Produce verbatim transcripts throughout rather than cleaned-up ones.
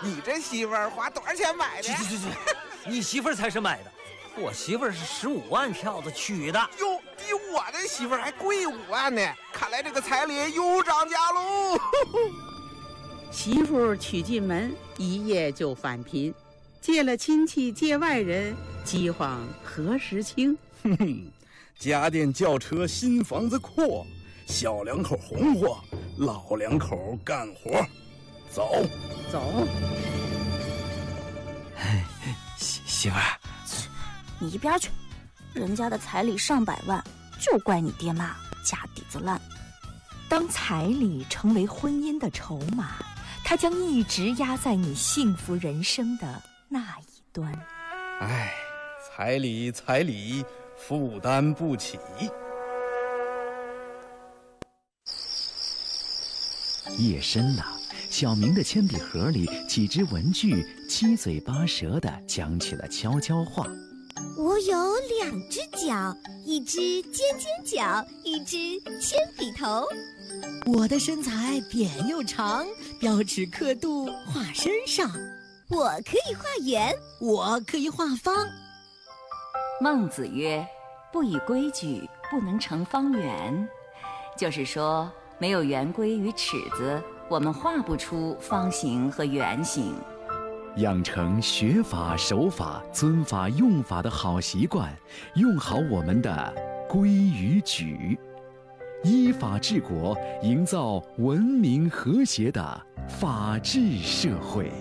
你这媳妇儿花多少钱买的？ 去去去去，你媳妇儿才是买的，我媳妇儿是十五万票子娶的。 哟，比我的媳妇儿还贵五万呢！看来这个彩礼又涨价喽。 媳妇娶进门，一夜就返贫，借了亲戚借外人，饥荒何时清？ 哼哼，家电轿车新房子阔，小两口红火，老两口干活。走走。 媳媳妇儿， 你一边去！人家的彩礼上百万，就怪你爹妈家底子烂。 当彩礼成为婚姻的筹码，它将一直压在你幸福人生的那一端。 唉，彩礼彩礼，负担不起。 夜深了，小明的铅笔盒里几只文具七嘴八舌地讲起了悄悄话。 我有两只脚，一只尖尖角，一只铅笔头。 我的身材扁又长，标尺刻度画身上。 我可以画圆， 我可以画方。 孟子曰：“不以规矩，不能成方圆。”就是说，没有圆规与尺子，我们画不出方形和圆形。 养成学法、守法、尊法、用法的好习惯，用好我们的规与矩，依法治国，营造文明和谐的法治社会。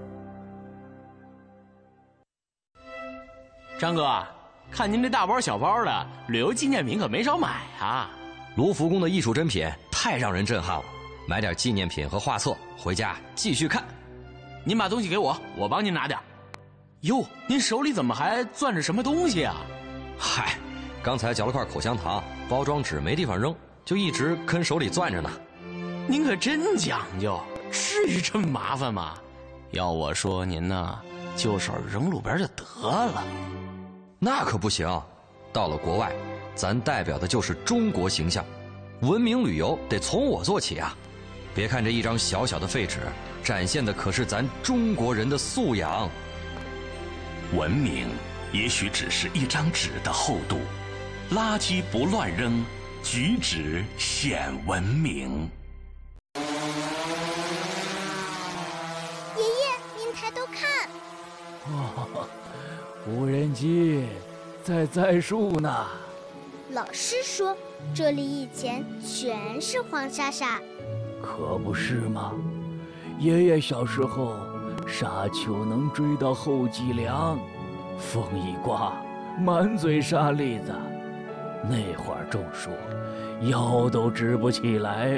张哥，看您这大包小包的，旅游纪念品可没少买啊！ 卢浮宫的艺术珍品太让人震撼了，买点纪念品和画册回家继续看。 您把东西给我，我帮您拿点。哟，您手里怎么还攥着什么东西啊？ 嗨，刚才嚼了块口香糖，包装纸没地方扔，就一直跟手里攥着呢。 您可真讲究，至于这么麻烦吗？要我说您呢，就手扔路边就得了。 那可不行，到了国外，咱代表的就是中国形象，文明旅游得从我做起啊！别看这一张小小的废纸，展现的可是咱中国人的素养。 文明也许只是一张纸的厚度，垃圾不乱扔，举止显文明。 爷爷，您抬头看。 哇，无人机在栽树呢。 老师说，这里以前全是黄沙沙。 可不是吗？爷爷小时候，沙丘能追到后脊梁，风一刮，满嘴沙粒子。那会儿种树，腰都直不起来。